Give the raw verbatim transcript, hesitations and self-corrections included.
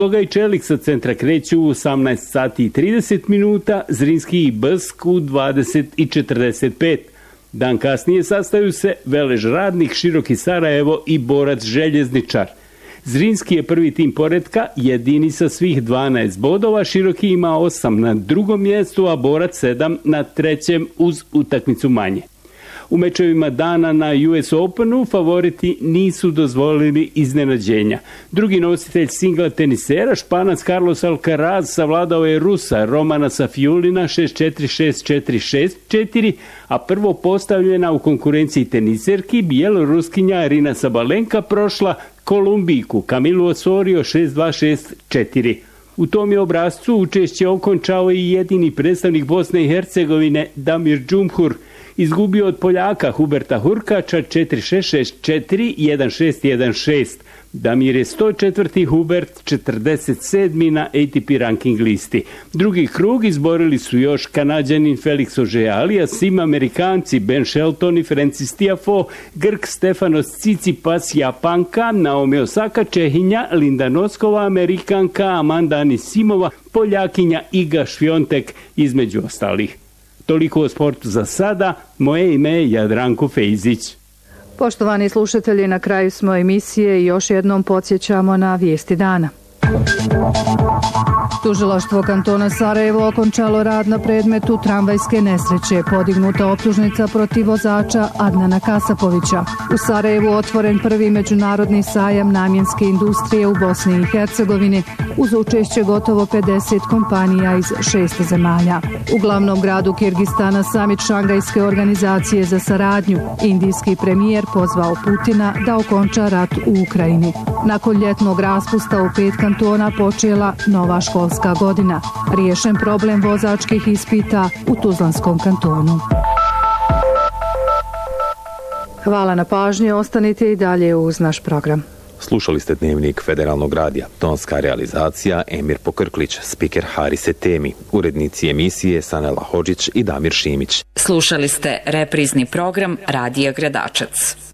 Logaj Čelik sa centra kreću u osamnaest sati i trideset minuta, Zrinski i Bsk u dvadeset i četrdeset pet. Dan kasnije sastaju se Velež Radnik, Široki Sarajevo i Borac Željezničar. Zrinski je prvi tim poretka, jedini sa svih dvanaest bodova, Široki ima osam na drugom mjestu, a Borac sedam na trećem uz utakmicu manje. U mečevima dana na U S Openu favoriti nisu dozvolili iznenađenja. Drugi nositelj singla tenisera, Španac Carlos Alcaraz, savladao je Rusa Romana Safiulina šest četiri, šest četiri, šest četiri, a prvo postavljena u konkurenciji teniserki Bjeloruskinja Arina Sabalenka prošla Kolumbijku Kamilu Osorio šest dva, šest četiri. U tom je obrascu učešće okončao i jedini predstavnik Bosne i Hercegovine Damir Džumhur. Izgubio od Poljaka Huberta Hurkača četiri šest, šest četiri, jedan šest, jedan šest. Damir je sto četvrti, Hubert četrdeset sedmi na A T P ranking listi. Drugi krug izborili su još Kanađanin Felix Auger-Aliassime, Sim Amerikanci Ben Shelton i Francis Tiafoe, Grk Stefanos Tsitsipas, Japanka Naomi Osaka, Čehinja Linda Noskova, Amerikanka Amanda Anisimova, Poljakinja Iga Šviontek između ostalih. Toliko o sportu za sada, moje ime je Jadranko Fejzić. Poštovani slušatelji, na kraju smo emisije i još jednom podsjećamo na vijesti dana. Tužilaštvo kantona Sarajevo okončalo rad na predmetu tramvajske nesreće. Podignuta optužnica protiv vozača Adnana Kasapovića. U Sarajevu otvoren prvi međunarodni sajam namjenske industrije u Bosni i Hercegovini uz učešće gotovo pedeset kompanija iz šest zemalja. U glavnom gradu Kirgistana samit Šangajske organizacije za saradnju. Indijski premijer pozvao Putina da okonča rat u Ukrajini. Nakon ljetnog raspusta u pet kantona počela nova školska godina. Riješen problem vozačkih ispita u Tuzlanskom kantonu. Hvala na pažnji, ostanite i dalje uz naš program. Slušali ste Dnevnik Federalnog radija. Tonska realizacija Emir Pokrklić, spiker Harise Temi, urednici emisije Sanela Hodžić i Damir Šimić. Slušali ste reprizni program Radija Gradačac.